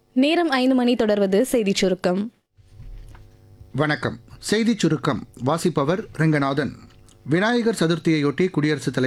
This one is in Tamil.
நேரம் 5 மணி. தொடர்வது செய்திச் சுருக்கம். வணக்கம். செய்திச் சுருக்கம் வாசிப்பவர் ரெங்கநாதன். விநாயகர் சதுர்த்தியையொட்டி குடியரசுத் தலைவர்